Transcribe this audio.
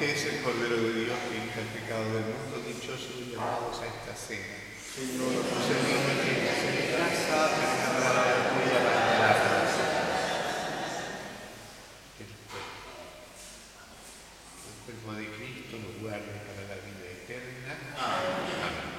que es el Cordero de Dios que quita el pecado del mundo, dichosos y llamados a esta cena. Señor, servirme que estás en mi casa, me habrá la tuya la palabra. El cuerpo de Cristo nos guarde para la vida eterna. Amén.